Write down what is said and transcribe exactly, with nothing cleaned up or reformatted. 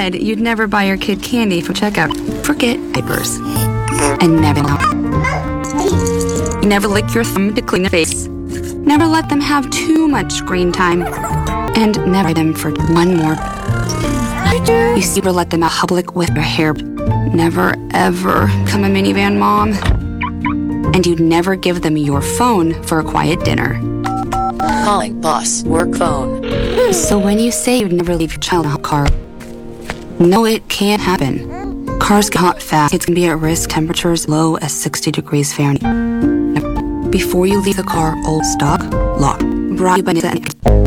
said you'd never buy your kid candy for checkout. Forget diapers. And never Never lick your thumb to clean a face. Never let them have too much screen time. And never them for one more. You never let them out public with their hair. Never, ever become a minivan mom. And you'd never give them your phone for a quiet dinner. Calling boss work phone. So when you say you'd never leave your child in a car, no, it can't happen. Cars get hot fast. Kids can be at risk temperatures low as sixty degrees Fahrenheit. Before you leave the car, old stock, lock. Brought you by